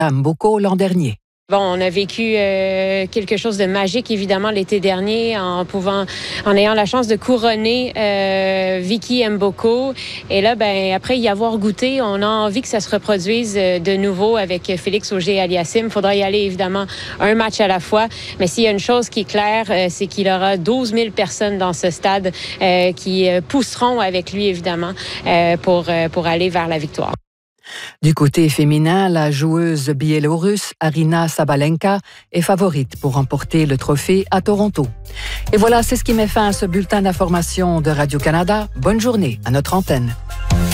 Mboko l'an dernier. Bon, on a vécu quelque chose de magique, évidemment, l'été dernier, en ayant la chance de couronner Vicky Mboko. Et là, après y avoir goûté, on a envie que ça se reproduise de nouveau avec Félix Auger-Aliassime. Il faudra y aller, évidemment, un match à la fois. Mais s'il y a une chose qui est claire, c'est qu'il y aura 12 000 personnes dans ce stade qui pousseront avec lui, évidemment, pour aller vers la victoire. Du côté féminin, la joueuse biélorusse Aryna Sabalenka est favorite pour remporter le trophée à Toronto. Et voilà, c'est ce qui met fin à ce bulletin d'information de Radio-Canada. Bonne journée à notre antenne.